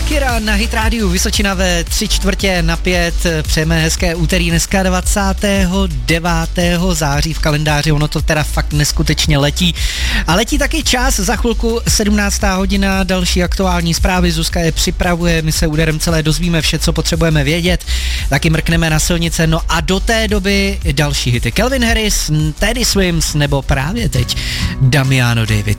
Shakira na Hit Rádiu Vysočina ve 3:45. Přejeme hezké úterý, dneska 29. září v kalendáři, ono to teda fakt neskutečně letí. A letí taky čas, za chvilku 17. hodina, další aktuální zprávy, Zuzka je připravuje, my se úderem celé dozvíme vše, co potřebujeme vědět, taky mrkneme na silnice, no a do té doby další hity. Calvin Harris, Teddy Swims nebo právě teď Damiano David.